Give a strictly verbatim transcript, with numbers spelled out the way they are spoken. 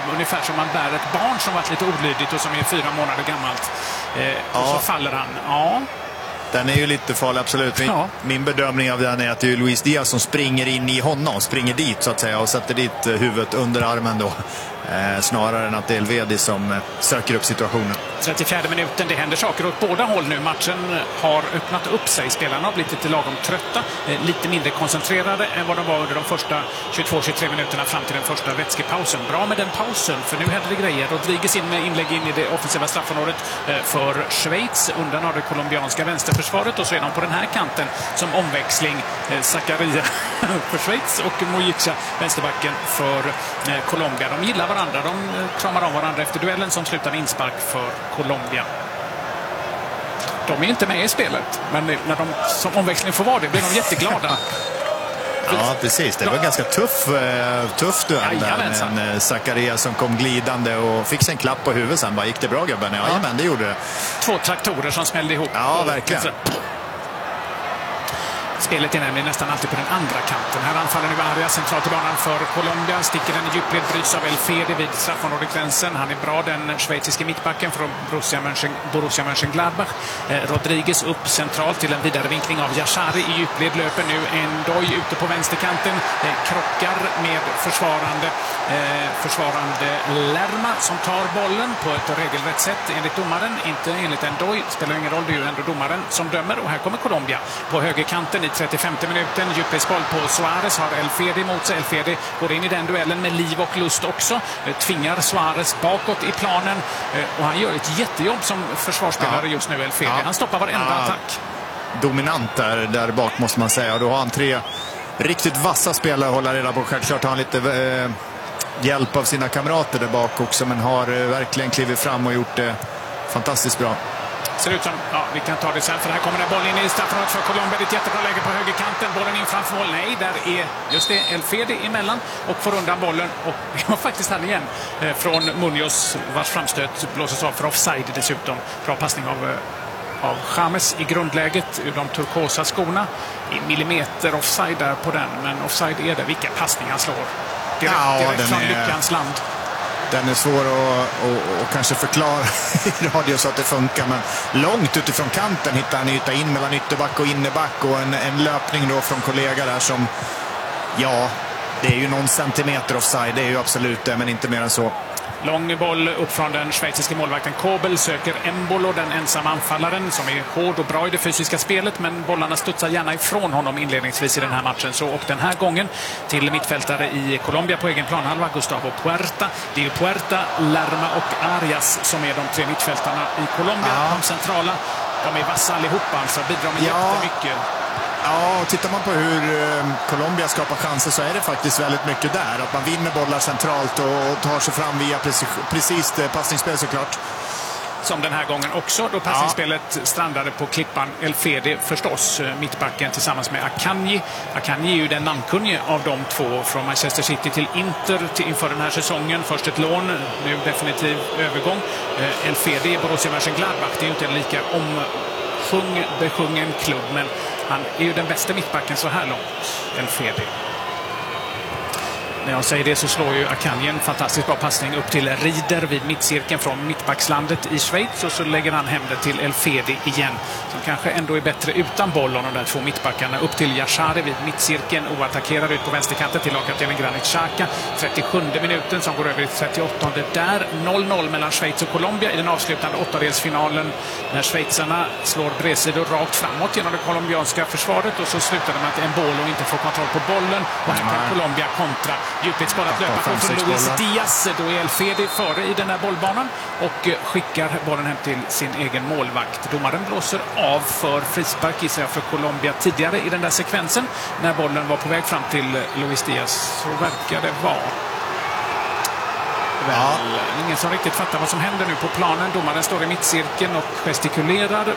ungefär som man bär ett barn som varit lite olydigt och som är fyra månader gammalt. Eh, ja. Och så faller han. Ja. Den är ju lite farlig, absolut. Min, Ja. min bedömning av den är att det är Luis Diaz som springer in i honom, springer dit så att säga och sätter dit huvudet under armen då. Eh, snarare än att det är Elvedi som eh, söker upp situationen. trettiofjärde minuten, det händer saker åt båda håll nu. Matchen har öppnat upp sig. Spelarna har blivit lite lagom trötta, eh, lite mindre koncentrerade än vad de var under de första tjugotvå till tjugotre minuterna fram till den första vätskepausen. Bra med den pausen, för nu händer det grejer. Rodriguez in med inlägg in i det offensiva straffområdet eh, för Schweiz, undan av det colombianska vänsterförsvaret, och så är de på den här kanten som omväxling eh, Zakaria för Schweiz och Mojica, vänsterbacken för eh, Colombia. De gillar varandra. De kramar om varandra efter duellen som slutar med inspark för Colombia. De är inte med i spelet, men när de som omväxling får vara det blir de jätteglada. Ja, precis. Det var en ganska tuff, tuff duell där med en Zakaria som kom glidande och fick sig en klapp på huvudet sen. Bara, gick det bra, gubben? Ja, ja, men det gjorde det. Två traktorer som smällde ihop. Ja, verkligen. Spelet är nämligen nästan alltid på den andra kanten. Här anfaller nu Arias centralt i banan för Colombia. Sticker den i djupled, bryts av Elfedi vid straffområdegränsen. Han är bra, den schweiziske mittbacken från Borussia, Mönchen, Borussia Mönchengladbach. Eh, Rodriguez upp centralt till en vidarevinkling av Yashari i djupled. Löper nu en doj ute på vänsterkanten. Eh, krockar med försvarande, eh, försvarande Lerma som tar bollen på ett regelrätt sätt enligt domaren. Inte enligt en doj. Spelar ingen roll, det är ju ändå domaren som dömer. Och här kommer Colombia på högerkanten i trettiofemte minuten. Djupledsboll på Suarez, har Elfedi mot sig. Elfedi går in i den duellen med liv och lust också. Tvingar Suarez bakåt i planen. Och han gör ett jättejobb som försvarsspelare ja. just nu, Elfedi. Ja. Han stoppar varenda ja. attack. Dominant där, där bak måste man säga. Och då har han tre riktigt vassa spelare att hålla reda på. Självklart har han lite eh, hjälp av sina kamrater där bak också. Men har eh, verkligen klivit fram och gjort det fantastiskt bra. Ser ut som, ja, vi kan ta det sen, för här kommer den bollen in i straffområdet för Colombia. Det är ett jättebra läge på högerkanten. Bollen in framför mål. Nej, där är just det Elfedi emellan och får undan bollen. Och det var faktiskt han igen eh, från Munoz, vars framstöt blåses av för offside dessutom. Bra passning av, av James i grundläget ur de turkosa skorna. I millimeter offside där på den, men offside är det. Vilka passningar han slår. Direkt, ja, direkt från är... lyckans land. Den är svår att och, och kanske förklara i radio så att det funkar. Men långt utifrån kanten hittar han yta in mellan ytterback och innerback. Och en, en löpning då från kollega där som, ja, det är ju någon centimeter offside. Det är ju absolut det, men inte mer än så. Lång boll upp från den schweiziska målvakten Kobel, söker Embolo, den ensamma anfallaren som är hård och bra i det fysiska spelet, men bollarna studsar gärna ifrån honom inledningsvis i den här matchen. Så och den här gången till mittfältare i Colombia på egen planhalva, Gustavo Puerta. Det är ju Puerta, Lerma och Arias som är de tre mittfältarna i Colombia. Ja. De centrala, de är vassa allihopa, alltså bidrar med ja. jättemycket. Ja, och tittar man på hur eh, Colombia skapar chanser så är det faktiskt väldigt mycket där. Att man vinner bollar centralt och tar sig fram via precis, precis passningsspel såklart. Som den här gången också, då passningsspelet ja. strandade på klippan Elfedi förstås, mittbacken tillsammans med Akanji. Akanji är ju den namnkunnige av de två, från Manchester City till Inter till inför den här säsongen. Först ett lån, nu definitiv övergång. Eh, Elfedi i Borussia Mönchengladbach, det är ju inte en lika omsjung, besjungen klubb, men han är ju den bästa mittbacken så här långt, Elfedi. När jag säger det så slår ju Akanji en fantastiskt bra passning upp till Rieder vid mittcirkeln från mittbackslandet i Schweiz, och så lägger han hem det till Elfedi igen, som kanske ändå är bättre utan boll av de där två mittbackarna. Upp till Yashari vid mittcirkeln, oattackerad ut på vänsterkanten till lagkaptenen Granit Xhaka. trettiosjunde minuten som går över i trettioåttonde där. noll noll mellan Schweiz och Colombia i den avslutande åttondelsfinalen, när schweizarna slår bredsidor rakt framåt genom det colombianska försvaret, och så slutar de med att Embolo inte får kontroll på bollen, och här kan Colombia kontra. Djupledsboll att löpa från för Luis Diaz. Då är Elfedi före i den här bollbanan och skickar bollen hem till sin egen målvakt. Domaren blåser av för frispark, gissar jag, för Colombia tidigare i den där sekvensen. När bollen var på väg fram till Luis Diaz, så verkar det vara. Väl, ja. Ingen som riktigt fattar vad som händer nu på planen. Domaren står i mittcirkeln och gestikulerar